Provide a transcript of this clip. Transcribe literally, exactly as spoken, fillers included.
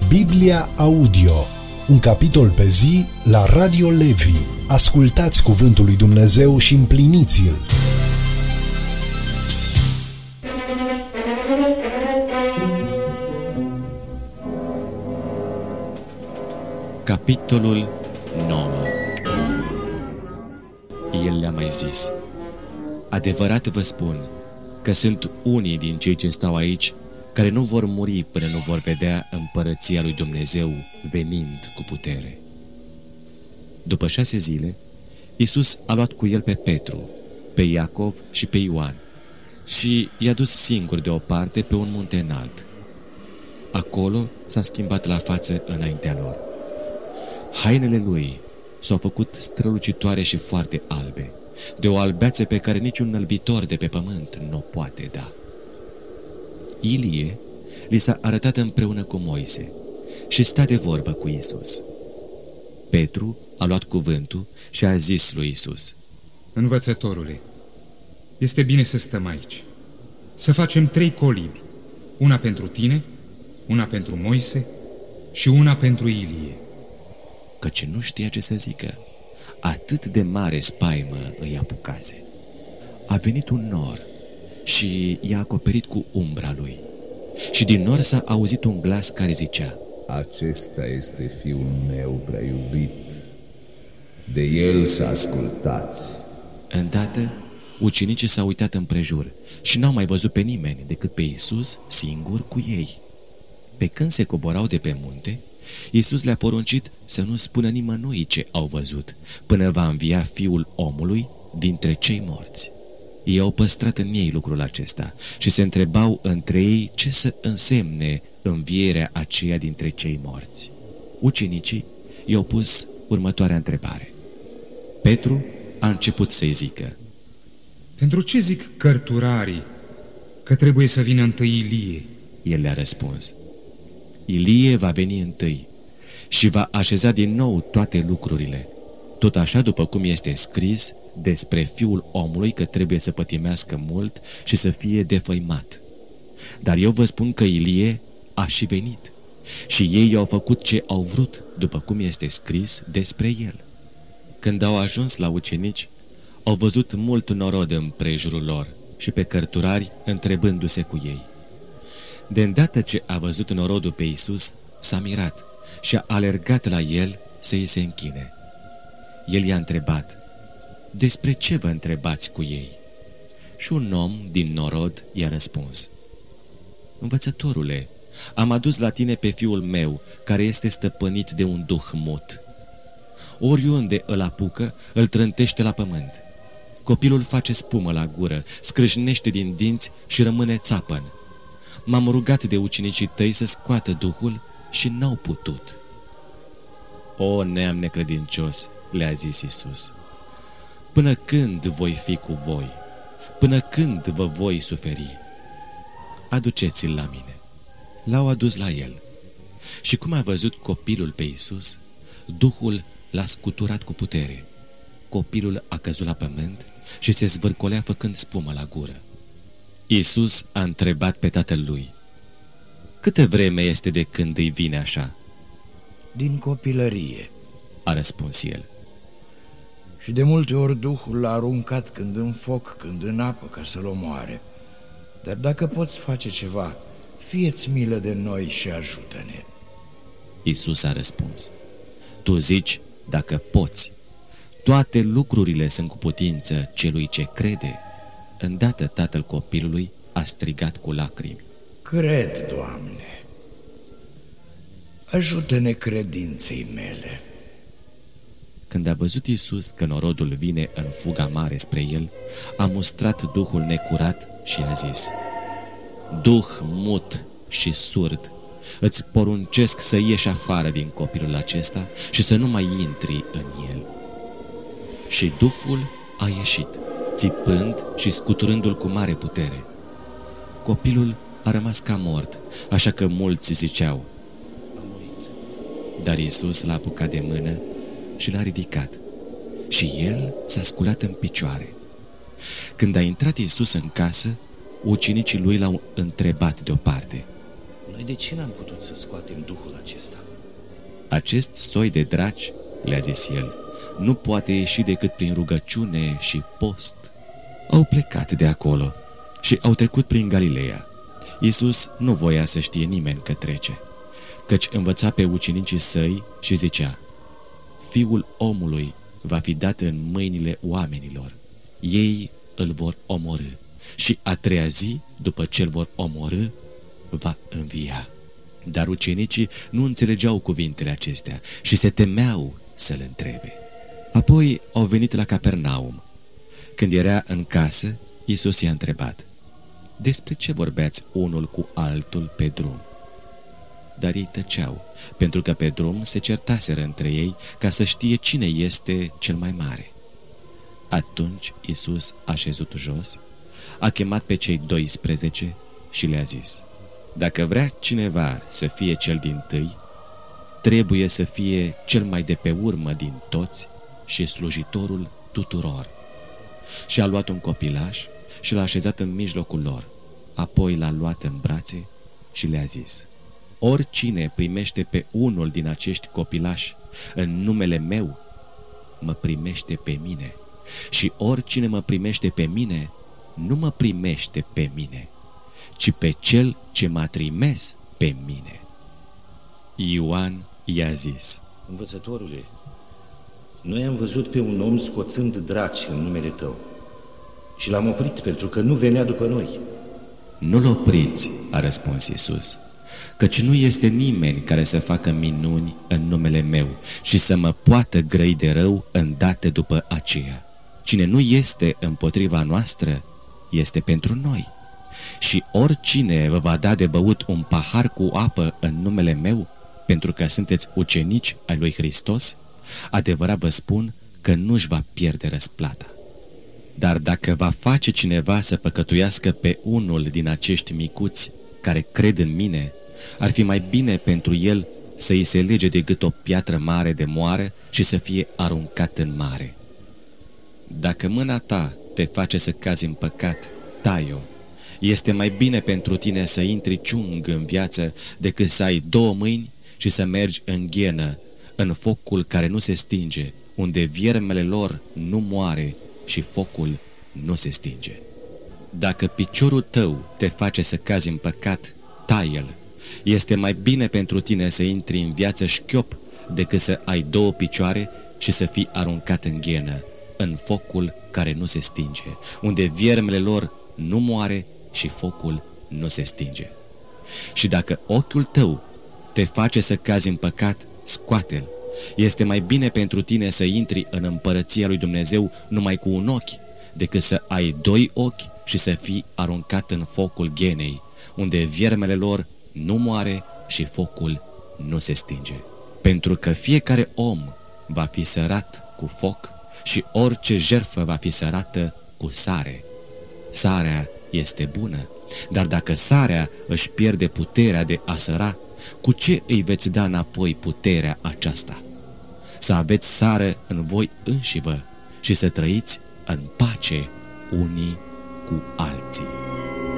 Biblia Audio, un capitol pe zi la Radio Levi. Ascultați cuvântul lui Dumnezeu și împliniți-l. Capitolul nouă. El le-a mai zis: adevărat vă spun că sunt unii din cei ce stau aici care nu vor muri până nu vor vedea împărăția lui Dumnezeu venind cu putere. După șase zile, Iisus a luat cu el pe Petru, pe Iacov și pe Ioan și i-a dus singur deoparte pe un munte înalt. Acolo s-a schimbat la față înaintea lor. Hainele lui s-au făcut strălucitoare și foarte albe, de o albeață pe care niciun înălbitor de pe pământ nu o poate da. Ilie li s-a arătat împreună cu Moise și sta de vorbă cu Iisus. Petru a luat cuvântul și a zis lui Iisus: Învățătorule, este bine să stăm aici, să facem trei colibi, una pentru tine, una pentru Moise și una pentru Ilie. Căci nu știa ce să zică, atât de mare spaimă îi apucase. A venit un nor și i-a acoperit cu umbra lui. Și din nor s-a auzit un glas care zicea: acesta este fiul meu prea iubit, de el să ascultați. Îndată, ucenicii s-au uitat împrejur și n-au mai văzut pe nimeni decât pe Iisus singur cu ei. Pe când se coborau de pe munte, Iisus le-a poruncit să nu spună nimănui ce au văzut, până va învia Fiul omului dintre cei morți. Ei au păstrat în ei lucrul acesta și se întrebau între ei ce să însemne învierea aceea dintre cei morți. Ucenicii i-au pus următoarea întrebare. Petru a început să-i zică: pentru ce zic cărturarii că trebuie să vină întâi Ilie? El le-a răspuns: Ilie va veni întâi și va așeza din nou toate lucrurile, tot așa după cum este scris despre Fiul omului că trebuie să pătimească mult și să fie defăimat. Dar eu vă spun că Ilie a și venit și ei i-au făcut ce au vrut, după cum este scris despre el. Când au ajuns la ucenici, au văzut mult norod împrejurul lor și pe cărturari întrebându-se cu ei. De îndată ce a văzut norodul pe Iisus, s-a mirat și a alergat la el să îi se închine. El i-a întrebat: despre ce vă întrebați cu ei? Și un om din norod i-a răspuns: învățătorule, am adus la tine pe fiul meu, care este stăpânit de un duh mut. Oriunde îl apucă, îl trântește la pământ. Copilul face spumă la gură, scrâșnește din dinți și rămâne țapăn. M-am rugat de ucenicii tăi să scoată duhul și n-au putut. O neam necredincios, le-a zis Iisus, până când voi fi cu voi? Până când vă voi suferi? Aduceți-l la mine. L-au adus la el. Și cum a văzut copilul pe Iisus, Duhul l-a scuturat cu putere. Copilul a căzut la pământ și se zvârcolea făcând spumă la gură. Iisus a întrebat pe tatăl lui: câtă vreme este de când îi vine așa? Din copilărie, a răspuns el. Și de multe ori Duhul l-a aruncat când în foc, când în apă, ca să-l omoare. Dar dacă poți face ceva, fie-ți milă de noi și ajută-ne. Iisus a răspuns: tu zici dacă poți. Toate lucrurile sunt cu putință celui ce crede. Îndată tatăl copilului a strigat cu lacrimi: cred, Doamne, ajută-ne credinței mele. Când a văzut Iisus că norodul vine în fuga mare spre el, a mustrat duhul necurat și a zis: duh mut și surd, îți poruncesc să ieși afară din copilul acesta și să nu mai intri în el. Și duhul a ieșit, țipând și scuturându-l cu mare putere. Copilul a rămas ca mort, așa că mulți ziceau: dar Iisus l-a apucat de mână și l-a ridicat și el s-a sculat în picioare. Când a intrat Iisus în casă, ucenicii lui l-au întrebat deoparte: Noi de ce n-am putut să scoatem duhul acesta? Acest soi de draci, le-a zis el, nu poate ieși decât prin rugăciune și post. Au plecat de acolo și au trecut prin Galileea. Iisus nu voia să știe nimeni că trece, căci învăța pe ucenicii săi și zicea: Fiul omului va fi dat în mâinile oamenilor. Ei îl vor omorî și a treia zi, după ce îl vor omorî, va învia. Dar ucenicii nu înțelegeau cuvintele acestea și se temeau să-l întrebe. Apoi au venit la Capernaum. Când era în casă, Iisus i-a întrebat: despre ce vorbeați unul cu altul pe drum? Dar ei tăceau, pentru că pe drum se certaseră între ei ca să știe cine este cel mai mare. Atunci Iisus a șezut jos, a chemat pe cei doisprezece și le-a zis: dacă vrea cineva să fie cel dintâi, trebuie să fie cel mai de pe urmă din toți și slujitorul tuturor. Și a luat un copilaș și l-a așezat în mijlocul lor, apoi l-a luat în brațe și le-a zis: oricine primește pe unul din acești copilași în numele meu, mă primește pe mine, și oricine mă primește pe mine, nu mă primește pe mine, ci pe cel ce m-a trimis pe mine. Ioan i-a zis: învățătorule, noi am văzut pe un om scoțând draci în numele tău și l-am oprit pentru că nu venea după noi. Nu-l opriți, a răspuns Iisus, căci nu este nimeni care să facă minuni în numele meu și să mă poată grăi de rău îndată după aceea. Cine nu este împotriva noastră, este pentru noi. Și oricine vă va da de băut un pahar cu apă în numele meu, pentru că sunteți ucenici ai lui Hristos, adevărat vă spun că nu-și va pierde răsplata. Dar dacă va face cineva să păcătuiască pe unul din acești micuți care cred în mine, ar fi mai bine pentru el să îi se lege de gât o piatră mare de moară și să fie aruncat în mare. Dacă mâna ta te face să cazi în păcat, tai-o. Este mai bine pentru tine să intri ciung în viață decât să ai două mâini și să mergi în ghenă, în focul care nu se stinge, unde viermele lor nu moare și focul nu se stinge. Dacă piciorul tău te face să cazi în păcat, tai-l. Este mai bine pentru tine să intri în viață șchiop decât să ai două picioare și să fii aruncat în ghenă, în focul care nu se stinge, unde viermele lor nu moare și focul nu se stinge. Și dacă ochiul tău te face să cazi în păcat, scoate-l. Este mai bine pentru tine să intri în împărăția lui Dumnezeu numai cu un ochi, decât să ai doi ochi și să fii aruncat în focul ghenei, unde viermele lor nu moare și focul nu se stinge. Pentru că fiecare om va fi sărat cu foc și orice jertfă va fi sărată cu sare. Sarea este bună, dar dacă sarea își pierde puterea de a săra, cu ce îi veți da înapoi puterea aceasta? Să aveți sare în voi înșivă și să trăiți în pace unii cu alții.